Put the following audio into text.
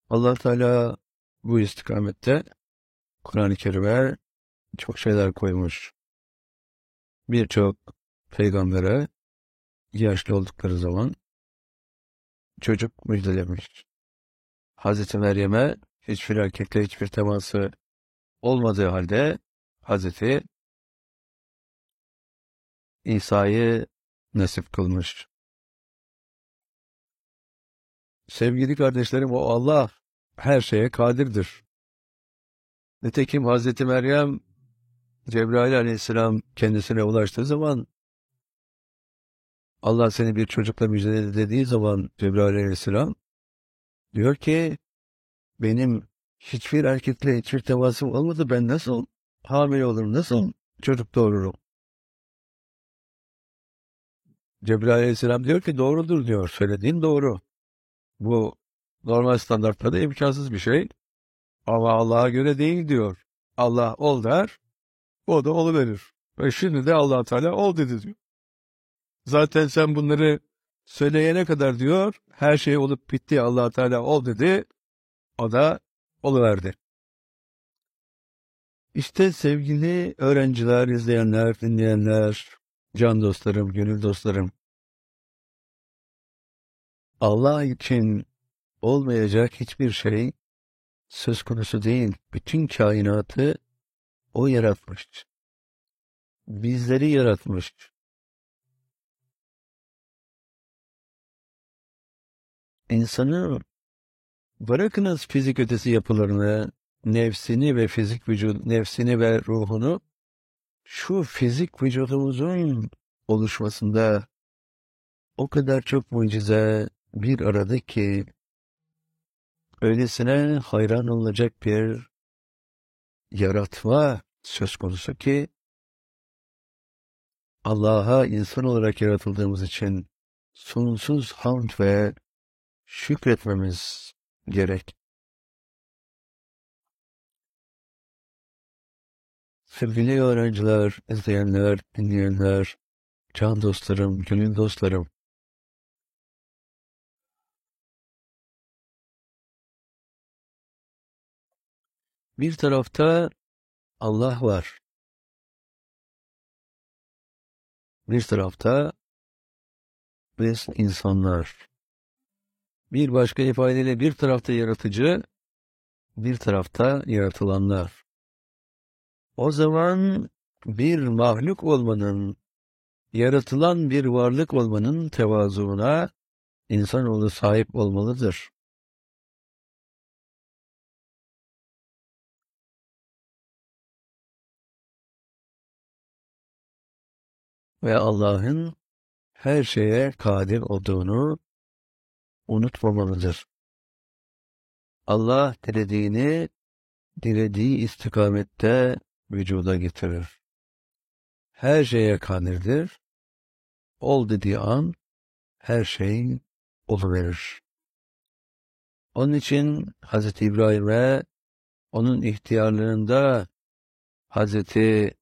Allah Teala bu istikamette Kur'an-ı Kerim'e çok şeyler koymuş. Birçok peygambere yaşlı oldukları zaman çocuk müjdelemiş. Hazreti Meryem'e hiçbir erkekle hiçbir teması olmadığı halde Hazreti İsa'yı nasip kılmış. Sevgili kardeşlerim, o Allah her şeye kadirdir. Nitekim Hazreti Meryem Cebrail aleyhisselam kendisine ulaştığı zaman Allah seni bir çocukla müjdeledi dediği zaman Cebrail aleyhisselam diyor ki benim hiçbir erkekle hiçbir temasım olmadı, ben nasıl hamile olurum, nasıl çocuk doğururum? Cebrail aleyhisselam diyor ki doğrudur diyor, söylediğin doğru. Bu normal standartlarda imkansız bir şey ama Allah'a göre değil diyor. Allah ol der, o da oluverir. Ve şimdi de Allah Teala ol dedi diyor. Zaten sen bunları söyleyene kadar diyor, her şey olup bitti, Allah Teala ol dedi, o da oluverdi. İşte sevgili öğrenciler, izleyenler, dinleyenler, can dostlarım, gönül dostlarım, Allah için olmayacak hiçbir şey söz konusu değil. Bütün kainatı O yaratmış. Bizleri yaratmış. İnsanı bırakınız fizik ötesi yapılarını, nefsini ve nefsini ve ruhunu, şu fizik vücudumuzun oluşmasında o kadar çok mucize bir arada ki öylesine hayran olacak bir yaratma söz konusu ki Allah'a insan olarak yaratıldığımız için sonsuz hamd ve şükretmemiz gerek. Sevgili öğrenciler, izleyenler, dinleyenler, can dostlarım, gönül dostlarım, bir tarafta Allah var. Bir tarafta biz insanlar. Bir başka ifadeyle bir tarafta yaratıcı, bir tarafta yaratılanlar. O zaman bir mahluk olmanın, yaratılan bir varlık olmanın tevazuuna insanoğlu sahip olmalıdır. Ve Allah'ın her şeye kadir olduğunu unutmamalıdır. Allah dilediği istikamette vücuda getirir. Her şeye kadirdir. Ol dediği an her şey oluverir. Onun için Hazreti İbrahim'e onun ihtiyarlığında Hazreti